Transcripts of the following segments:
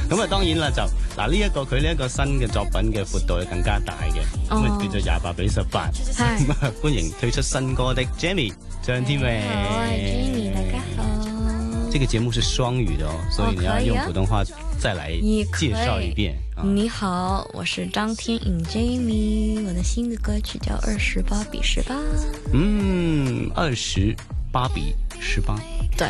咁啊，當然啦，就嗱呢一個佢呢一個新嘅作品嘅闊度係更加大嘅，咁啊叫做28:18。咁啊，歡迎推出新歌的 Jamie 張天穎。 好，我係 Jamie，大家好。 這個節目是雙語的哦，所以你要用普通話再來介紹一遍。 你好，我是張天穎 Jamie， 我的新的歌曲叫28:18。 28:18。 对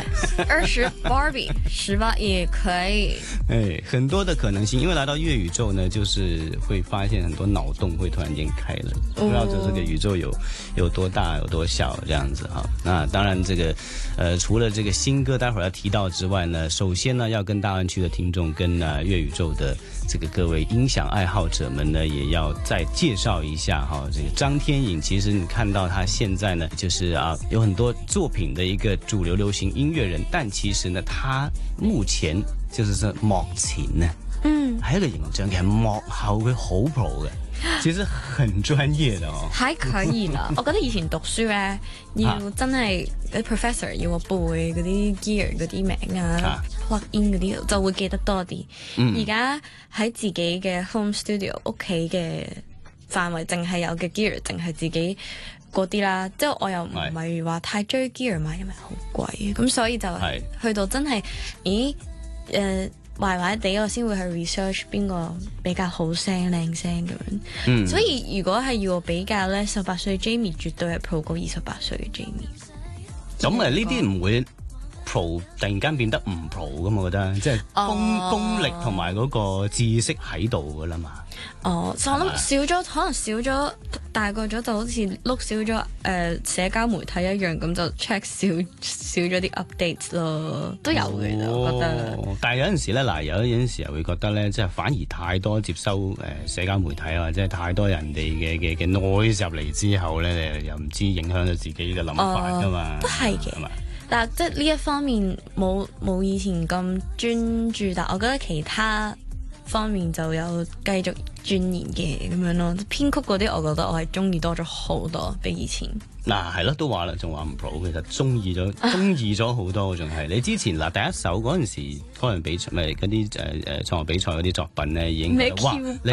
，28:18也可以。 哎，很多的可能性，因为来到乐宇宙呢，就是会发现很多脑洞会突然间开了，不知道这个宇宙有多大有多小这样子哈。那当然这个除了这个新歌待会儿要提到之外呢，首先呢要跟大湾区的听众跟乐宇宙的这个各位音响爱好者们呢，也要再介绍一下哈。这个张天颖，其实你看到他现在呢，就是有很多作品的一个主流流行音乐人，但其实呢，他目前就是幕前呢，係一個形象，其實幕後佢好 pro 嘅，其實很專業的哦。 還可以啦，我覺得以前讀書咧，要真係啲 professor 要我背嗰啲 gear 嗰啲名啊 plug in 嗰啲，就會記得多啲。而家喺自己嘅 home studio 屋企嘅範圍，淨係有嘅 gear，淨係自己嗰啲啦，即係我又唔係話太追 gear 嘛，因為好貴，咁所以就去到真係，壞壞地我先會去 research 邊個比較好聲靚聲咁樣。所以如果係要我比較咧，18歲 Jamie 絕對係 pro 過28歲嘅 Jamie。 咁呢啲唔會 pro 突然間變得唔 pro 咁，我覺得即係功力同埋嗰個知識喺度噶啦嘛。 我諗少咗，可能少咗，大個咗就好似碌少咗社交媒體一樣，咁就 check 少咗啲 updates 咯，都有嘅，我覺得。 但係有陣時咧，有陣時又會覺得咧，即係反而太多接收社交媒體啊，即係太多人哋嘅 noise 入嚟之後咧，又唔知影響咗自己嘅諗法噶嘛。 都係嘅。但係即係呢一方面冇以前咁專注，但我覺得其他方面就有繼續鑽研嘅咁樣咯。編曲嗰啲，我覺得我係中意多咗好多，比以前。 嗱係咯，都話啦，仲話唔 pro，其實中意咗好多，仲係你之前第一首嗰陣時可能比賽咪嗰啲創作比賽嗰啲作品咧，已經哇你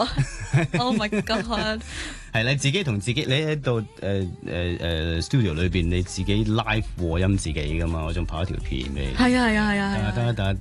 Oh my god！ 係你自己同自己，你喺度studio 裏邊，你自己 live 和音自己噶嘛？我仲拍一條片俾你。係啊！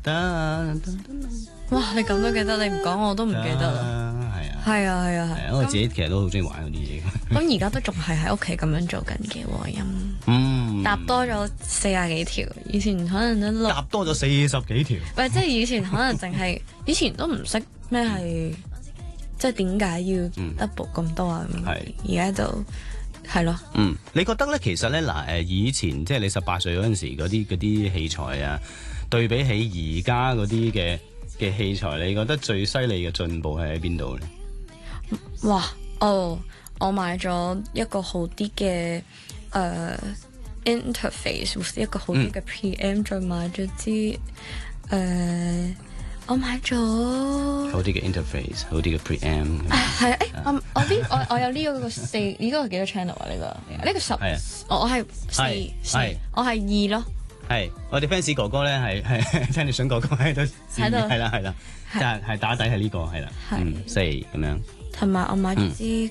哇！你咁都記得，你唔講我都唔記得啦。係啊！我自己其實都好中意玩嗰啲嘢。 咁而家都仲係喺屋企咁樣做緊嘅和音。搭多咗40幾條，以前可能都搭多咗40幾條。 喂，即係以前可能淨係以前都唔識咩係。即係點解要 double 咁多啊？而家就係咯。 你覺得咧？其實咧以前即係你18歲嗰陣時嗰啲器材啊，對比起而家嗰啲嘅器材，你覺得最犀利嘅進步係喺邊度咧？ 哇！我買咗一個好啲嘅interface， 一個好啲嘅 PM， 再買咗支我買咗好啲嘅 interface， 好啲嘅 preamp。 我有呢個4，呢個係幾多 channel 啊？呢個10，我係4，我係2咯。係我哋 fans 哥哥咧係聽你筍哥哥喺度，係啦，係打底係呢個係啦，4咁樣。 同埋我買咗支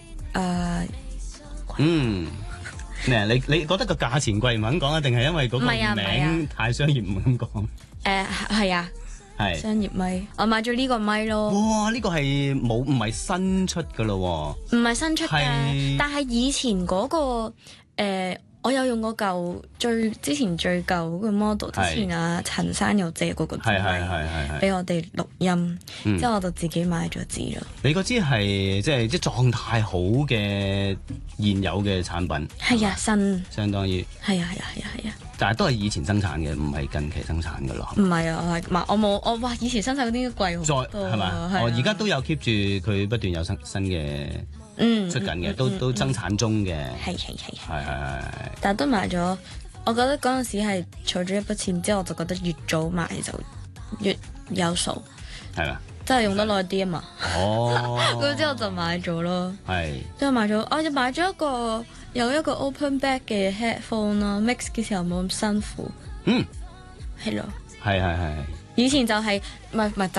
你覺得個價錢貴唔肯講啊？定係因為嗰個名太商業唔肯講？ 係啊。商業咪，我買咗呢個咪咯。 哇！呢個係唔係新出噶咯？ 唔係新出嘅，但係以前嗰個我有用過之前最舊嗰個 model， 之前陳生有借過嗰支咪俾我哋錄音，之後我就自己買咗支咯。 你嗰支係即係狀態好嘅現有嘅產品？ 係啊，新相當於係啊。但係都係以前生產嘅，唔係近期生產嘅咯。唔係啊，我哇！以前生產嗰啲貴好多， 係咪？我而家都有 keep 住佢不斷有新嘅出緊嘅，都生產中嘅。係。但係都買咗，我覺得嗰陣時係儲咗一筆錢之後，我就覺得越早買就越有數。係嘛？真係用得耐啲啊嘛。咁之後就買咗咯。係。之後買咗，我就買咗一個。有一個 open back 嘅 headphone 啦 ，mix 嘅時候冇咁辛苦。係咯。係。以前就係唔係就